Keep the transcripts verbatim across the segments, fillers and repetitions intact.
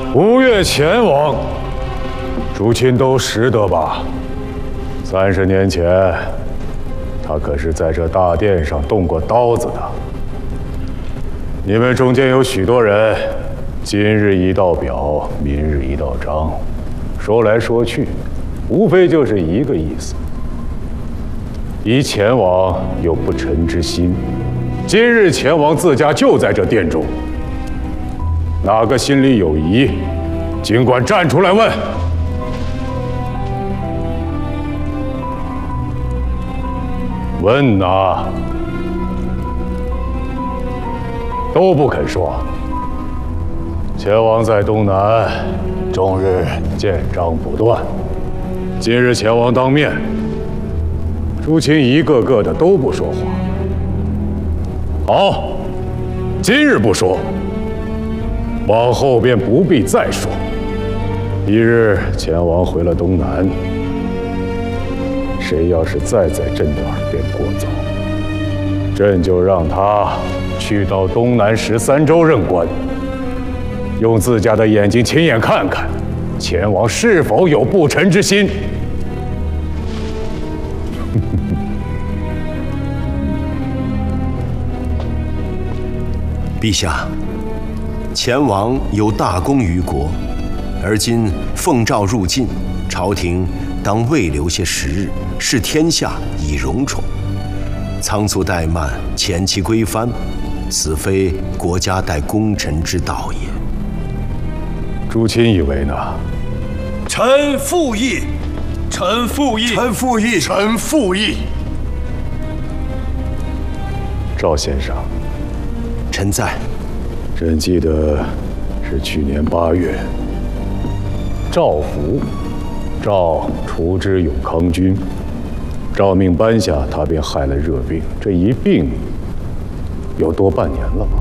吴越前王，诸亲都识得吧？三十年前，他可是在这大殿上动过刀子的。你们中间有许多人，今日一道表，明日一道章，说来说去，无非就是一个意思：疑前王有不臣之心。今日前王自家就在这殿中，哪个心里有疑，尽管站出来问。问哪？都不肯说。前王在东南，终日见章不断。今日前王当面，诸亲一个个的都不说话。好，今日不说，往后便不必再说。一日前王回了东南，谁要是再在朕的耳边过早，朕就让他去到东南十三州任官，用自家的眼睛亲眼看看，前王是否有不臣之心。 陛下，前王有大功于国，而今奉诏入晋，朝廷当未留些时日，视天下以荣宠。仓促怠慢，前期归藩，此非国家待功臣之道也。 诸亲以为呢？ 臣附议，臣附议， 臣附议，臣附议。 赵先生。 臣在。 朕记得是去年八月，赵福，赵除之永康君，诏命颁下，他便害了热病。这一病有多半年了吧？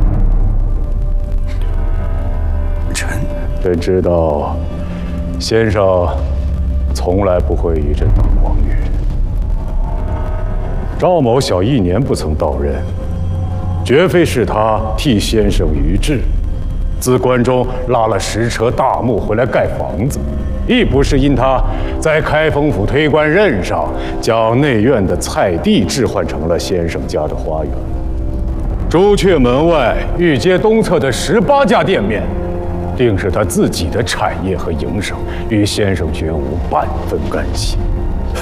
臣朕知道，先生从来不会与朕当王爷。赵某小一年不曾到任。绝非是他替先生于志，自关中拉了十车大木回来盖房子，亦不是因他在开封府推官任上将内院的菜地置换成了先生家的花园。朱雀门外御街东侧的十八家店面，定是他自己的产业和营生，与先生绝无半分干系。